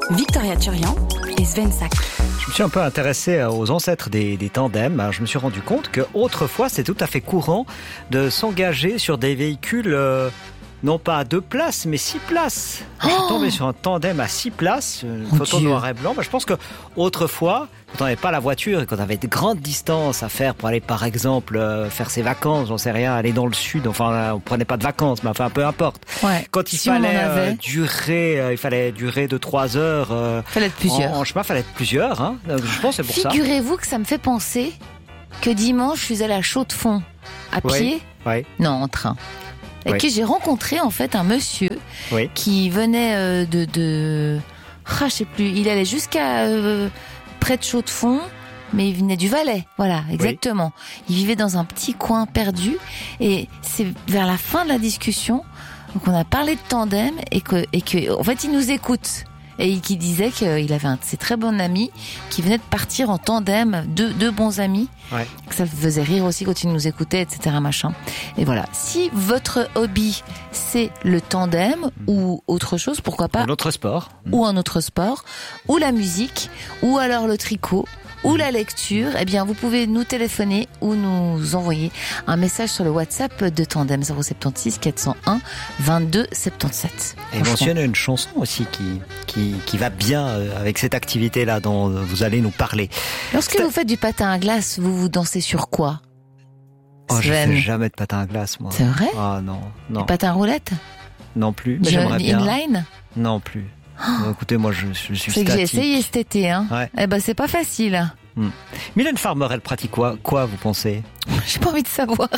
Victoria Turian et Sven Sack. Je me suis un peu intéressé aux ancêtres des tandems. Je me suis rendu compte qu'autrefois, c'est tout à fait courant de s'engager sur des véhicules, non pas à 2 places, mais 6 places. Je suis tombé sur un tandem à 6 places, une photo noir et blanc. Je pense qu'autrefois, quand on n'avait pas la voiture et quand on avait de grandes distances à faire pour aller, par exemple, faire ses vacances, j'en sais rien, aller dans le sud, enfin, on prenait pas de vacances, mais enfin, peu importe. Ouais. Quand il fallait durer de 3 heures. Fallait être plusieurs. En chemin, fallait être plusieurs, hein. Je pense que c'est pour ça. Figurez-vous que ça me fait penser que dimanche, je suis allée à Chaux-de-Fonds. À pied? Oui. Non, en train. Et que j'ai rencontré, en fait, un monsieur qui venait je sais plus, il allait jusqu'à près de Chaux-de-Fonds, mais il venait du Valais, voilà, exactement. Il vivait dans un petit coin perdu, et c'est vers la fin de la discussion qu'on a parlé de tandem, et que, en fait, il nous écoute. Et qui disait qu'il avait un de ses très bons amis qui venait de partir en tandem, deux bons amis. Ouais. Que ça le faisait rire aussi quand il nous écoutait, etc. machin. Et voilà. Si votre hobby, c'est le tandem ou autre chose, pourquoi pas. Un autre sport. Ou un autre sport. Ou la musique. Ou alors le tricot. Ou la lecture, eh bien, vous pouvez nous téléphoner ou nous envoyer un message sur le WhatsApp de Tandem 076 401 22 77. Et mentionne une chanson aussi qui va bien avec cette activité-là dont vous allez nous parler. Lorsque vous faites du patin à glace, vous dansez sur quoi? Oh, je fais jamais de patin à glace, moi. C'est vrai? Ah non. Du patin à roulette? Non plus, mais j'aimerais bien. Inline? Non plus. Écoutez, moi je suis statique. C'est que j'ai essayé cet été, hein. Ouais. Eh ben c'est pas facile. Mylène Farmer, elle pratique quoi vous pensez? J'ai pas envie de savoir.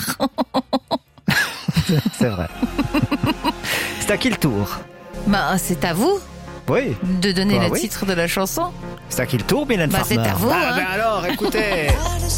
C'est vrai. C'est à qui le tour? Bah c'est à vous. Oui. De donner le titre de la chanson. C'est à qui le tour, Mylène Farmer? C'est à vous. Alors, écoutez.